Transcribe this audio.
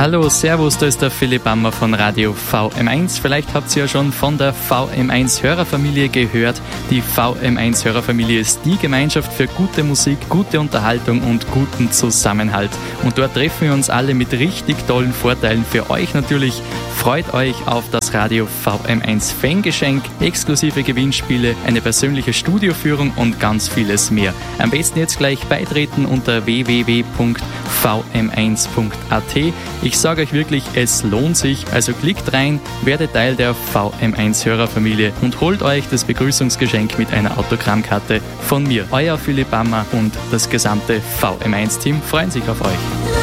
Hallo, servus, da ist der Philipp Bammer von Radio VM1. Vielleicht habt ihr ja schon von der VM1 Hörerfamilie gehört. Die VM1 Hörerfamilie ist die Gemeinschaft für gute Musik, gute Unterhaltung und guten Zusammenhalt. Und dort treffen wir uns alle mit richtig tollen Vorteilen für euch natürlich. Freut euch auf das Radio VM1 Fangeschenk, exklusive Gewinnspiele, eine persönliche Studioführung und ganz vieles mehr. Am besten jetzt gleich beitreten unter www.vm1.at. Ich sage euch wirklich, es lohnt sich, also klickt rein, werdet Teil der VM1 Hörerfamilie und holt euch das Begrüßungsgeschenk mit einer Autogrammkarte von mir. Euer Philipp Bammer und das gesamte VM1-Team freuen sich auf euch.